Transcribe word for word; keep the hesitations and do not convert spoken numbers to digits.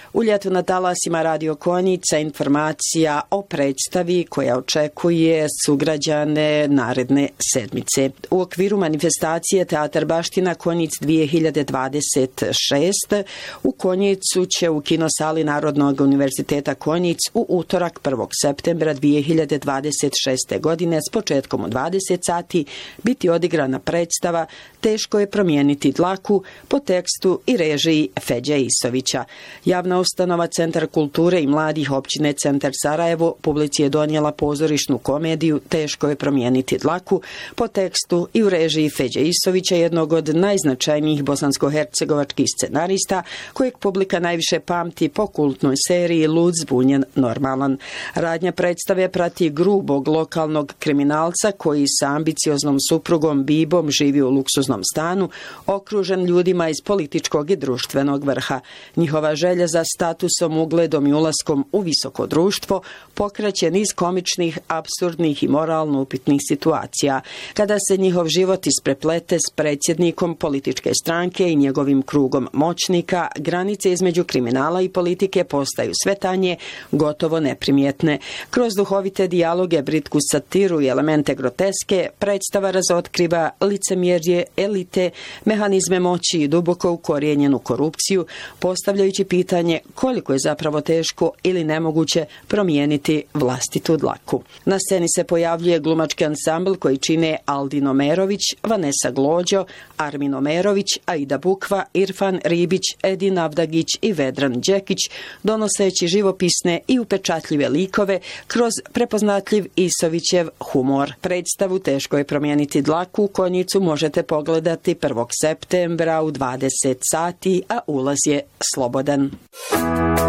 U ljetu na talasima Radio Konjica informacija o predstavi koja očekuje sugrađane naredne sedmice. U okviru manifestacije Teatar Baština Konjic dvije hiljade dvadeset šest u Konjicu će u kinosali Narodnog univerziteta Konjic u utorak prvog septembra dvije hiljade dvadeset šeste. godine s početkom u dvadeset sati biti odigrana predstava Teško je promijeniti dlaku po tekstu i režiji Feđe Isovića. Javna ustanova Centar kulture i mladih općine Centar Sarajevo publici je donijela pozorišnu komediju Teško je promijeniti dlaku po tekstu i u režiji Feđe Isovića, jednog od najznačajnijih bosansko-hercegovačkih scenarista kojeg publika najviše pamti po kultnoj seriji Lud, zbunjen, normalan. Radnja predstave prati grubog lokalnog kriminalca koji sa ambicioznom suprugom Bibom živi u luksuznom stanu, okružen ljudima iz političkog i društvenog vrha. Njihova želja za statusom, ugledom i ulaskom u visoko društvo pokreće niz komičnih, apsurdnih i moralno upitnih situacija. Kada se njihov život ispreplete s predsjednikom političke stranke i njegovim krugom moćnika, granice između kriminala i politike postaju sve tanje, gotovo neprimjetne. Kroz duhovite dijaloge, britku satiru i elemente groteske, predstava razotkriva licemjerje elite, mehanizme moći i duboko ukorijenjenu korupciju, postavljajući pitanje koliko je zapravo teško ili nemoguće promijeniti vlastitu dlaku. Na sceni se pojavljuje glumački ansambl koji čine Aldin Omerović, Vanesa Glođo, Armin Omerović, Aida Bukva, Irfan Ribić, Edin Avdagić i Vedran Đekić, donoseći živopisne i upečatljive likove kroz prepoznatljiv Isovićev humor. Predstavu Teško je promijeniti dlaku u Konjicu možete pogledati prvog septembra u dvadeset sati, a ulaz je slobodan.